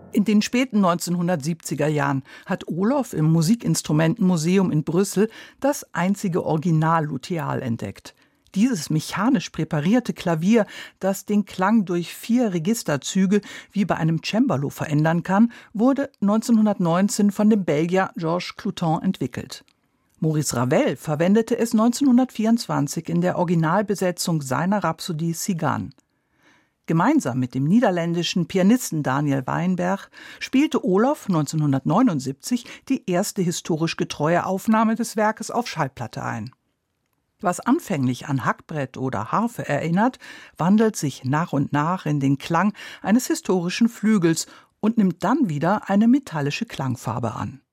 In den späten 1970er Jahren hat Olof im Musikinstrumentenmuseum in Brüssel das einzige Original-Luthial entdeckt. Dieses mechanisch präparierte Klavier, das den Klang durch 4 Registerzüge wie bei einem Cembalo verändern kann, wurde 1919 von dem Belgier Georges Cloutens entwickelt. Maurice Ravel verwendete es 1924 in der Originalbesetzung seiner Rhapsodie Cigane. Gemeinsam mit dem niederländischen Pianisten Daniel Weinberg spielte Olof 1979 die erste historisch getreue Aufnahme des Werkes auf Schallplatte ein. Was anfänglich an Hackbrett oder Harfe erinnert, wandelt sich nach und nach in den Klang eines historischen Flügels und nimmt dann wieder eine metallische Klangfarbe an.